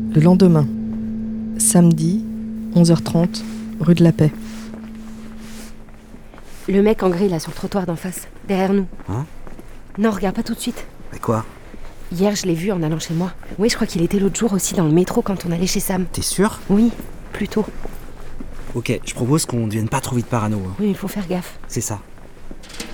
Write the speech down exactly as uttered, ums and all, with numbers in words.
Le lendemain, samedi, onze heures trente, rue de la Paix. Le mec en gris là sur le trottoir d'en face, derrière nous. Hein? Non, regarde pas tout de suite. Mais quoi? Hier je l'ai vu en allant chez moi. Oui, je crois qu'il était l'autre jour aussi dans le métro quand on allait chez Sam. T'es sûr? Oui, plutôt. Ok, je propose qu'on ne devienne pas trop vite parano. Hein. Oui, il faut faire gaffe. C'est ça.